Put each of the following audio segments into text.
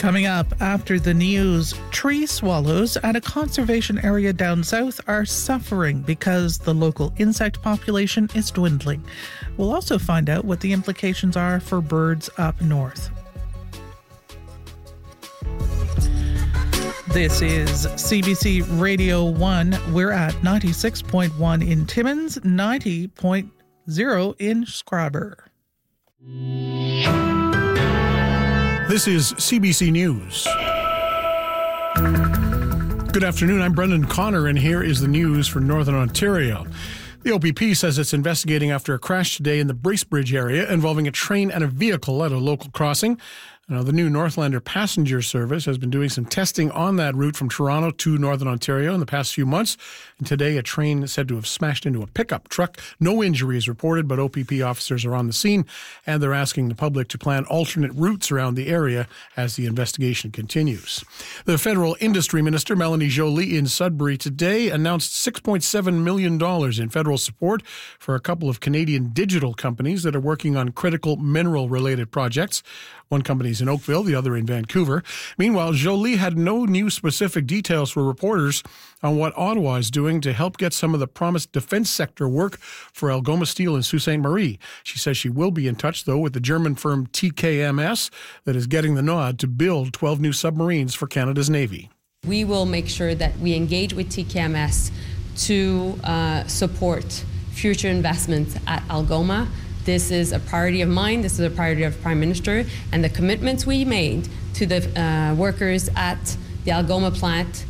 Coming up after the news, tree swallows at a conservation area down south are suffering because the local insect population is dwindling. We'll also find out what the implications are for birds up north. This is CBC Radio 1. We're at 96.1 in Timmins, 90.0 in Scrabber. This is CBC News. Good afternoon, I'm Brendan Connor, and here is the news for Northern Ontario. The OPP says it's investigating after a crash today in the Bracebridge area involving a train and a vehicle at a local crossing. Now, the new Northlander passenger service has been doing some testing on that route from Toronto to Northern Ontario in the past few months. And today, a train is said to have smashed into a pickup truck. No injuries reported, but OPP officers are on the scene, and they're asking the public to plan alternate routes around the area as the investigation continues. The federal industry minister, Melanie Joly, in Sudbury today announced $6.7 million in federal support for a couple of Canadian digital companies that are working on critical mineral-related projects. One company's in Oakville, the other in Vancouver. Meanwhile, Joly had no new specific details for reporters on what Ottawa is doing to help get some of the promised defense sector work for Algoma Steel and Sault Ste. Marie. She says she will be in touch, though, with the German firm TKMS that is getting the nod to build 12 new submarines for Canada's Navy. We will make sure that we engage with TKMS to support future investments at Algoma. This is a priority of mine, this is a priority of the Prime Minister, and the commitments we made to the workers at the Algoma plant,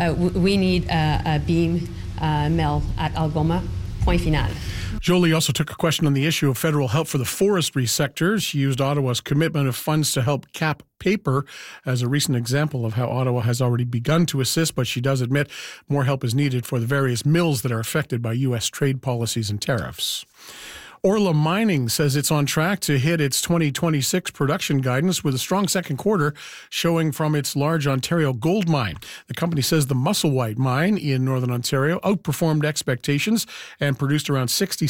we need a beam mill at Algoma, point final. Joly also took a question on the issue of federal help for the forestry sector. She used Ottawa's commitment of funds to help cap paper as a recent example of how Ottawa has already begun to assist, but she does admit more help is needed for the various mills that are affected by U.S. trade policies and tariffs. Orla Mining says it's on track to hit its 2026 production guidance with a strong second quarter showing from its large Ontario gold mine. The company says the Musselwhite mine in Northern Ontario outperformed expectations and produced around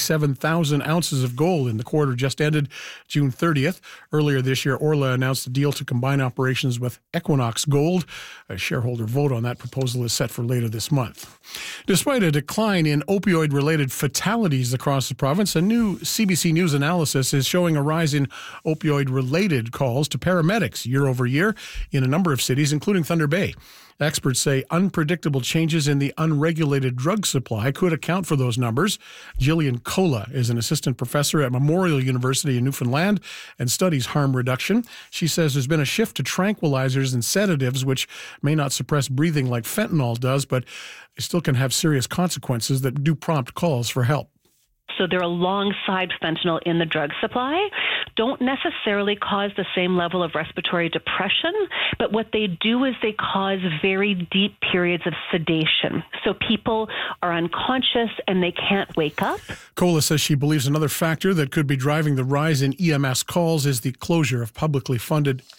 67,000 ounces of gold in the quarter just ended June 30th. Earlier this year, Orla announced a deal to combine operations with Equinox Gold. A shareholder vote on that proposal is set for later this month. Despite a decline in opioid-related fatalities across the province, a new CBC News analysis is showing a rise in opioid-related calls to paramedics year over year in a number of cities, including Thunder Bay. Experts say unpredictable changes in the unregulated drug supply could account for those numbers. Gillian Kola is an assistant professor at Memorial University in Newfoundland and studies harm reduction. She says there's been a shift to tranquilizers and sedatives, which may not suppress breathing like fentanyl does, but it still can have serious consequences that do prompt calls for help. So they're alongside fentanyl in the drug supply, don't necessarily cause the same level of respiratory depression, but what they do is they cause very deep periods of sedation. So people are unconscious and they can't wake up. Kola says she believes another factor that could be driving the rise in EMS calls is the closure of publicly funded